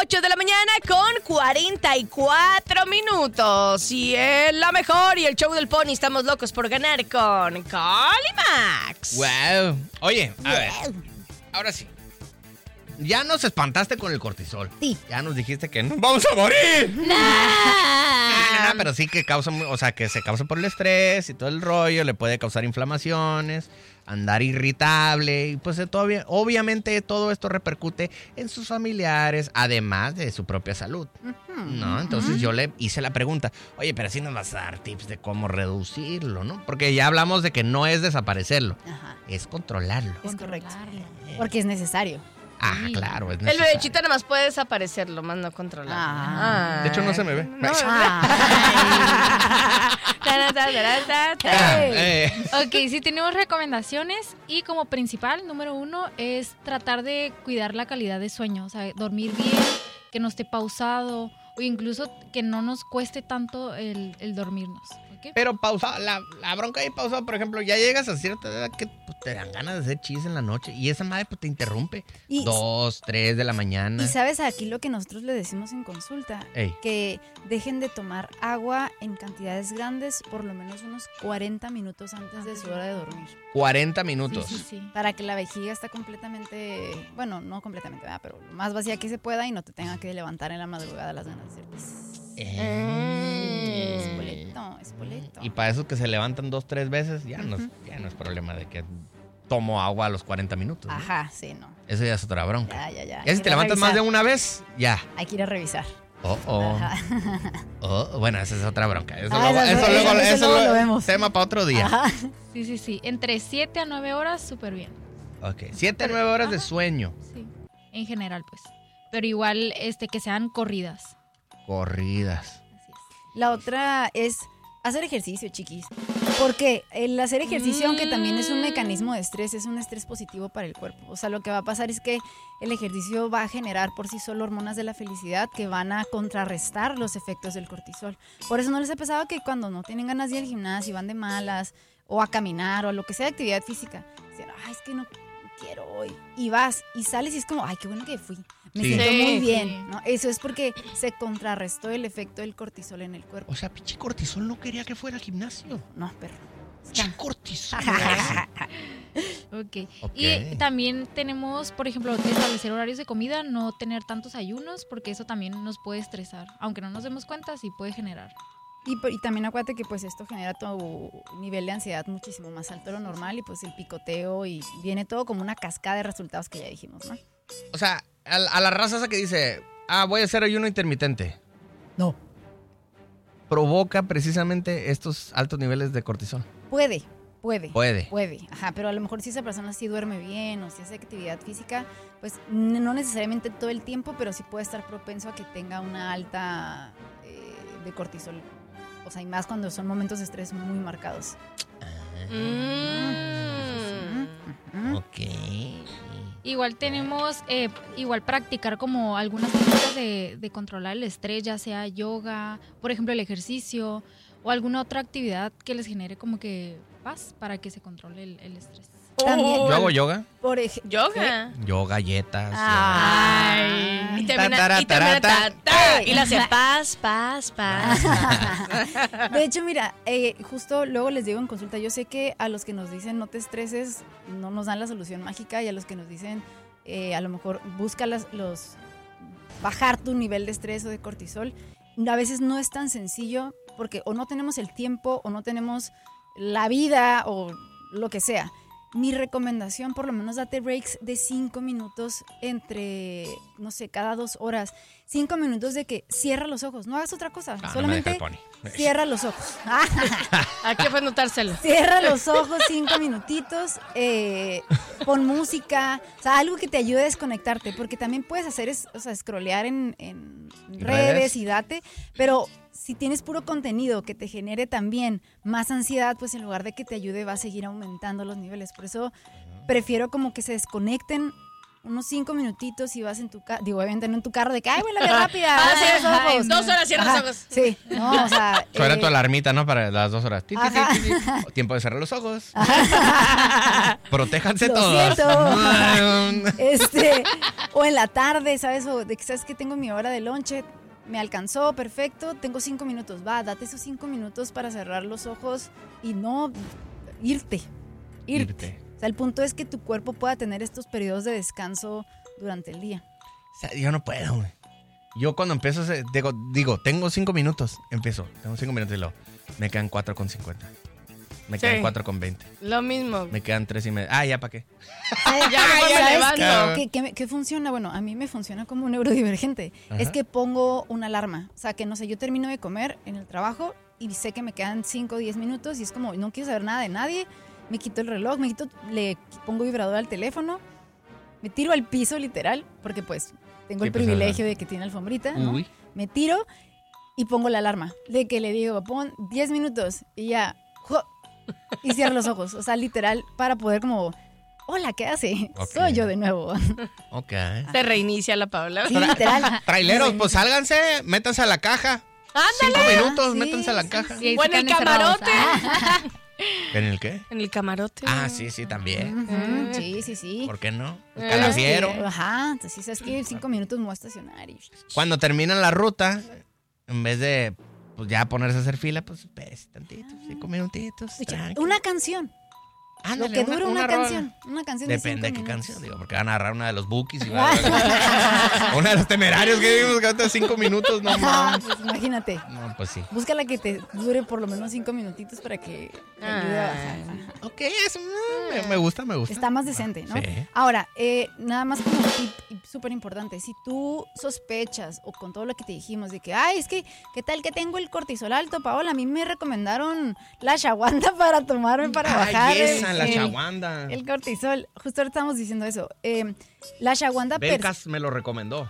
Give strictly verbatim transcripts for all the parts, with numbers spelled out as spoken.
ocho de la mañana con cuarenta y cuatro minutos. Y es la mejor y el show del Pony. Estamos locos por ganar con Colimax. Wow. Oye, a ver. Ahora sí. Ya nos espantaste con el cortisol. Sí. Ya nos dijiste que nos vamos a morir. No. No, no, no, pero sí que causa, o sea, que se causa por el estrés y todo el rollo, le puede causar inflamaciones, andar irritable y pues todavía, obviamente todo esto repercute en sus familiares, además de su propia salud. Uh-huh. ¿No? Entonces uh-huh. yo le hice la pregunta, oye, pero sí nos vas a dar tips de cómo reducirlo, ¿no? Porque ya hablamos de que no es desaparecerlo, uh-huh. es controlarlo. Es correcto. Porque es necesario. Ah, sí. claro, es El necesario. bebechito nada más puede desaparecerlo, más no controlarlo. Ah. De hecho, no se me ve. No. Hey. Ok, sí tenemos recomendaciones y como principal, número uno, es tratar de cuidar la calidad de sueño, o sea, dormir bien, que no esté pausado o incluso que no nos cueste tanto el, el dormirnos. ¿Okay? Pero pausa, la, la bronca ahí pausa, por ejemplo, ya llegas a cierta edad que pues, te dan ganas de hacer chis en la noche y esa madre pues te interrumpe. Y, Dos, tres de la mañana. Y sabes aquí lo que nosotros le decimos en consulta, Ey. que dejen de tomar agua en cantidades grandes por lo menos unos cuarenta minutos antes de su hora de dormir. cuarenta minutos. Sí, sí, sí. Para que la vejiga está completamente, bueno, no completamente, ¿verdad? Pero lo más vacía que se pueda y no te tenga que levantar en la madrugada las ganas de hacer pis. Eh. Es boleto, es boleto. Y para eso que se levantan dos, tres veces, ya, uh-huh. no, es, ya no es problema de que tomo agua a los cuarenta minutos. ¿no? Ajá, sí, no. Eso ya es otra bronca. Ya, ya, ya. Ya si te levantas revisar. Más de una vez, ya. Hay que ir a revisar. Oh, oh. oh. Bueno, esa es otra bronca. Eso, ah, luego, eso, eso, eso, luego, eso, eso luego lo vemos. Tema para otro día. Ajá. Sí, sí, sí. Entre siete a nueve horas, súper bien. Ok. siete a nueve horas Ajá. de sueño. Sí. En general, pues. Pero igual, este, que sean corridas. Corridas. La otra es hacer ejercicio, chiquis. Porque el hacer ejercicio, mm. aunque también es un mecanismo de estrés, es un estrés positivo para el cuerpo. O sea, lo que va a pasar es que el ejercicio va a generar por sí solo hormonas de la felicidad que van a contrarrestar los efectos del cortisol. Por eso no les ha pasado que cuando no tienen ganas de ir al gimnasio y van de malas, o a caminar, o a lo que sea de actividad física, dicen, ay, es que no quiero hoy. Y vas, y sales y es como, ay, qué bueno que fui. Me sí. siento muy bien, sí. ¿no? Eso es porque se contrarrestó el efecto del cortisol en el cuerpo. O sea, pinche cortisol no quería que fuera al gimnasio. No, perro. Pinche cortisol. okay. ok. Y también tenemos, por ejemplo, establecer horarios de comida, no tener tantos ayunos, porque eso también nos puede estresar. Aunque no nos demos cuenta, sí puede generar. Y, y también acuérdate que pues esto genera tu nivel de ansiedad muchísimo más alto de lo normal y pues el picoteo y viene todo como una cascada de resultados que ya dijimos, ¿no? O sea, a, a la raza esa que dice, ah, voy a hacer ayuno intermitente. No. Provoca precisamente estos altos niveles de cortisol. Puede, puede. Puede. Puede, ajá, pero a lo mejor si esa persona sí duerme bien o si hace actividad física, pues no necesariamente todo el tiempo, pero sí puede estar propenso a que tenga una alta eh, de cortisol. O sea, y más cuando son momentos de estrés muy marcados. Mm. Uh-huh. Ok. Igual tenemos, eh, igual practicar como algunas técnicas de, de controlar el estrés, ya sea yoga, por ejemplo el ejercicio o alguna otra actividad que les genere como que paz para que se controle el, el estrés. También, ¿Yo hago yoga? Por ej- ¿Yoga? Yo, galletas. Ay. Yoga. Y termina, y termina ta, ta, y le hace paz, paz, paz. De hecho, mira, eh, justo luego les digo en consulta, yo sé que a los que nos dicen no te estreses, no nos dan la solución mágica y a los que nos dicen eh, a lo mejor busca las, los bajar tu nivel de estrés o de cortisol, a veces no es tan sencillo porque o no tenemos el tiempo o no tenemos la vida o lo que sea. Mi recomendación, por lo menos date breaks de cinco minutos entre, no sé, cada dos horas. Cinco minutos de que cierra los ojos, no hagas otra cosa, no, solamente no cierra los ojos. Hay que anotárselo. Cierra los ojos cinco minutitos, eh, pon música, o sea, algo que te ayude a desconectarte, porque también puedes hacer, es, o sea, scrollear en, en redes, redes y date, pero si tienes puro contenido que te genere también más ansiedad, pues en lugar de que te ayude va a seguir aumentando los niveles. Por eso prefiero como que se desconecten unos cinco minutitos y vas en tu carro, digo, obviamente no en tu carro de que, ay, voy a la vía rápida, Ah, cierra los ajá, ojos. en dos horas cierra los Ajá, ojos. Sí, no, o sea. Suena eh, tu alarmita, ¿no? Para las dos horas. Ti, ti, ti, Ajá. ti, ti. Tiempo de cerrar los ojos. Protéjanse Lo todos. siento. Este, o en la tarde, ¿sabes? O de que sabes que tengo mi hora de lonche, me alcanzó, perfecto, tengo cinco minutos, va, date esos cinco minutos para cerrar los ojos y no irte, irte. Irte. O sea, el punto es que tu cuerpo pueda tener estos periodos de descanso durante el día. O sea, yo no puedo, güey. Yo cuando empiezo, a hacer- digo, digo, tengo cinco minutos, empiezo, tengo cinco minutos y luego, me quedan cuatro con cincuenta. Me Sí. quedan cuatro con veinte. Lo mismo. Me quedan tres y medio. Ah, ¿ya para qué? Ya mejor me ¿Sabes levanto. qué, qué- qué- qué funciona? Bueno, a mí me funciona como un neurodivergente. Ajá. Es que pongo una alarma. O sea, que no sé, yo termino de comer en el trabajo y sé que me quedan cinco o diez minutos y es como, no quiero saber nada de nadie. Me quito el reloj, me quito, le pongo vibrador al teléfono, me tiro al piso literal, porque pues tengo Sí, el pues, privilegio ajá. de que tiene alfombrita, ¿no? Uy. Me tiro y pongo la alarma. De que le digo, pon diez minutos y ya. ¡jo! Y cierro los ojos. O sea, literal, para poder como, hola, ¿qué hace? Ok. Soy yo de nuevo. Ok. Se reinicia la Paula. Sí, literal. Traileros, pues sálganse, métanse a la caja. Cinco minutos, Sí, métanse a la sí, caja. Y ahí O se en el quedan encerrados. camarote. Ah, ¿En el qué? En el camarote. Ah, sí, sí, también. Ujú, Sí, sí, sí. ¿Por qué no? El Eh, calafiero. Este, ajá, entonces sabes que cinco minutos me voy a estacionar y... Cuando terminan la ruta, en vez de pues ya ponerse a hacer fila, pues espérese tantito, cinco minutitos. tranqui. Una canción. Ándale, Lo que dura una, rola. canción. Una canción de Depende de cinco qué minutos. canción, digo, porque van a agarrar una de los Bookies y van a una de los temerarios que vimos que ahorita cinco minutos, no Ajá, mames. pues imagínate. No, pues sí. Busca la que te dure por lo menos cinco minutitos para que te ayude a bajar. Ajá. Ok, eso mm, me, me gusta, me gusta. Está más decente, ¿no? Sí. Ahora, eh, nada más como un tip y súper importante, si tú sospechas o con todo lo que te dijimos de que, ay, es que, ¿qué tal que tengo el cortisol alto, Paola? A mí me recomendaron la ashwagandha para tomarme para bajar Ay, esa, el, la el- chaguanda. el cortisol. Justo ahora estamos diciendo eso. Eh, la ashwagandha per, Becas me lo recomendó.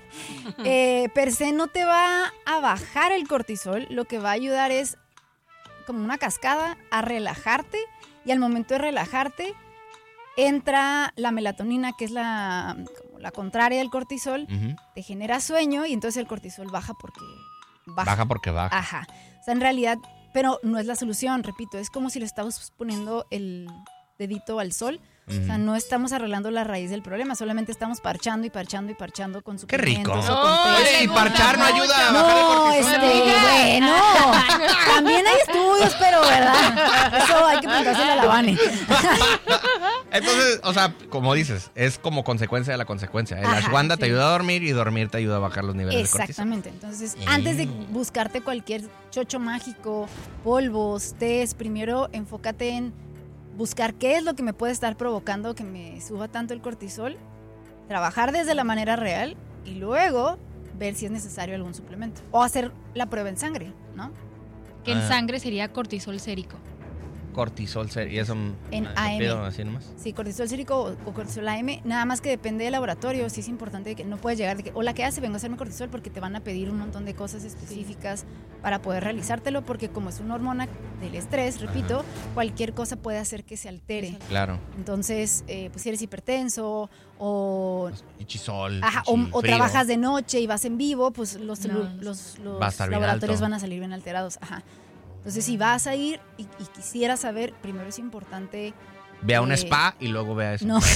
eh, per se no te va a bajar el cortisol, lo que va a ayudar es como una cascada a relajarte y al momento de relajarte entra la melatonina, que es la, como la contraria del cortisol, Ujú. te genera sueño y entonces el cortisol baja porque baja. Baja porque baja. Ajá. O sea, en realidad, pero no es la solución, repito, es como si le estamos poniendo el dedito al sol. O sea, Ujú. no estamos arreglando la raíz del problema, solamente estamos parchando y parchando y parchando con Qué rico. suplementos o con No, té. Oye, y le parchar no gusta ayuda a mucho. bajar el No, cortisol. este, bueno, también hay estudios, pero verdad, eso hay que preguntárselo a la Vane. Entonces, o sea, como dices, es como consecuencia de la consecuencia. El Ajá, ashwagandha sí. te ayuda a dormir y dormir te ayuda a bajar los niveles de cortisol. Exactamente, entonces Eh. antes de buscarte cualquier chocho mágico, polvos, tés, primero enfócate en buscar qué es lo que me puede estar provocando que me suba tanto el cortisol, trabajar desde la manera real y luego ver si es necesario algún suplemento o hacer la prueba en sangre, ¿no? que en Ah. sangre sería cortisol sérico. Cortisol, ser- y eso En ah, A M. pido así nomás. Sí, cortisol sérico o, o cortisol A M, nada más que depende del laboratorio, sí es importante que no puedes llegar de que, hola, ¿qué hace? Vengo a hacerme cortisol porque te van a pedir un montón de cosas específicas para poder realizártelo, porque como es una hormona del estrés, repito, cualquier cosa puede hacer que se altere. Claro. Entonces, eh, pues si eres hipertenso o, Y chisol. ajá, o, chi- o frío. trabajas de noche y vas en vivo, pues los, No. los, los Va a estar bien laboratorios alto. van a salir bien alterados. Ajá. Entonces, si vas a ir y, y quisieras saber, primero es importante... Ve a un eh, spa y luego ve a eso. No.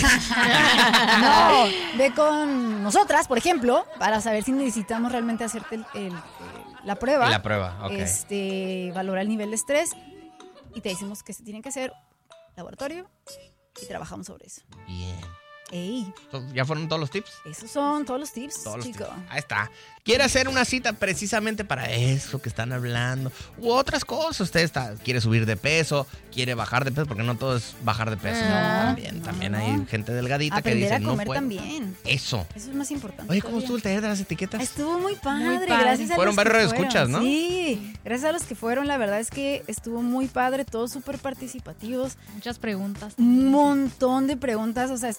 No, ve con nosotras, por ejemplo, para saber si necesitamos realmente hacerte el- el- el- la prueba. Y la prueba, ok. Este, valora el nivel de estrés y te decimos que se tiene que hacer laboratorio y trabajamos sobre eso. Bien. Ey, Entonces, ¿ya fueron todos los tips? esos son todos los tips, Todos los chico. tips. Ahí está. Quiere hacer una cita precisamente para eso que están hablando. U otras cosas. Usted está, quiere subir de peso, quiere bajar de peso, porque no todo es bajar de peso. No, también no, también no. hay gente delgadita que Aprender dice, a no comer puedo. también. Eso. Eso es más importante. Oye, ¿cómo todavía. estuvo el taller de las etiquetas? Estuvo muy padre, padre. gracias a Fueron los que varios fueron. escuchas, ¿no? Sí, gracias a los que fueron, la verdad es que estuvo muy padre, todos súper participativos, Muchas preguntas. un montón de preguntas, o sea, estuvimos ahí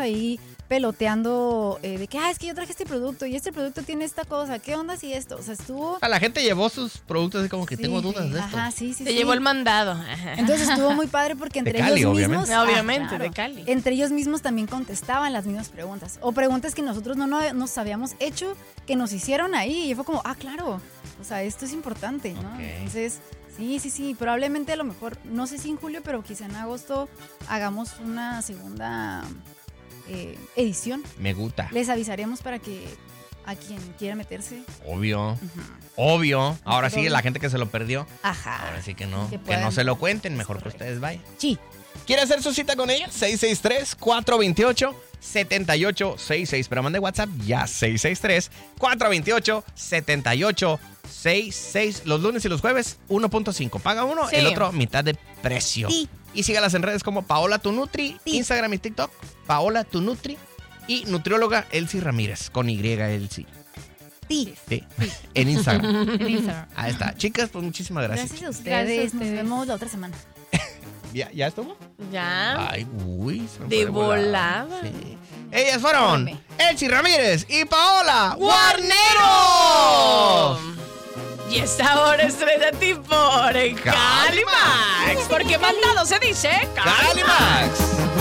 ahí peloteando eh, de que, ah, es que yo traje este producto y este producto tiene esta cosa, ¿qué onda si esto? O sea, estuvo... La gente llevó sus productos así como que sí, tengo dudas de esto. Ajá, sí, sí, Se sí. llevó el mandado. Ajá. Entonces estuvo muy padre porque entre De Cali, ellos obviamente. mismos... Obviamente, ah, claro. de Cali. Entre ellos mismos también contestaban las mismas preguntas. O preguntas que nosotros no, no nos habíamos hecho, que nos hicieron ahí. Y fue como, ah, claro, o sea, esto es importante, ¿no? Ok. Entonces, sí, sí, sí, probablemente a lo mejor, no sé si en julio, pero quizá en agosto hagamos una segunda eh, edición. Me gusta. Les avisaremos para que a quien quiera meterse. Obvio. Ujú. Obvio. Ahora sí, Obvio. la gente que se lo perdió. Ajá. Ahora sí que no. Que Que, puedan. no se lo cuenten. Mejor que Correcto. ustedes vayan. Sí. ¿Quiere hacer su cita con ella? seis seis tres, cuatro dos ocho, siete ocho seis seis. Pero mande WhatsApp ya. seis seis tres, cuatro dos ocho, siete ocho seis seis. Los lunes y los jueves, uno punto cinco. Paga uno, Sí. el otro mitad de precio. Sí. Y sígalas en redes como Paola Tu Nutri, Sí. Instagram y TikTok. Paola Tu Nutri. Y nutrióloga Elsie Ramírez. Con Y, Elsie. Sí. Sí. En Instagram. En Instagram. Ahí está. Chicas, pues muchísimas gracias. Gracias a ustedes. Gracias a Nos ustedes. vemos la otra semana. ¿Ya, ¿Ya estuvo? Ya. Ay, uy. se me De fue volada. Sí. Ellas fueron Enorme. Elsie Ramírez y Paola Guarneros. Y esta hora es traída a ti por Calimax. Porque mandado se dice Calimax.